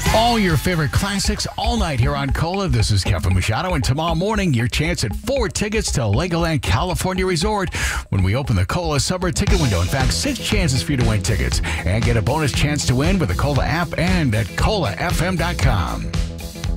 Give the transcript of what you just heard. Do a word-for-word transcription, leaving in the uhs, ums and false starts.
All your favorite classics all night here on Cola. This is Kevin Machado, and tomorrow morning, your chance at four tickets to Legoland California Resort when we open the Cola Summer Ticket Window. In fact, six chances for you to win tickets and get a bonus chance to win with the Cola app and at cola f m dot com.